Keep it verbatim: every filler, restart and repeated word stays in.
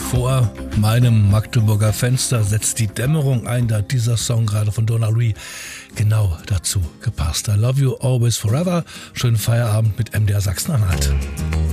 Vor meinem Magdeburger Fenster setzt die Dämmerung ein, da hat dieser Song gerade von Donna Louie genau dazu gepasst. I love you always forever. Schönen Feierabend mit M D R Sachsen-Anhalt.